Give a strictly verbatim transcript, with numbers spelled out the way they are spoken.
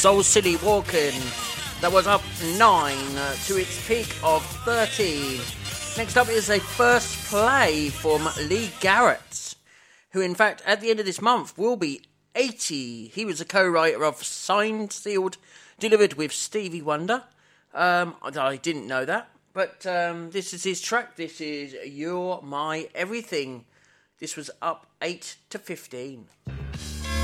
Soul City Walking. That was up nine uh, to its peak of thirteen. Next up is a first play from Lee Garrett, who in fact at the end of this month will be eighty. He was a co-writer of Signed, Sealed, Delivered with Stevie Wonder. Um, I didn't know that, but um, this is his track. This is You're My Everything. This was up eight to fifteen.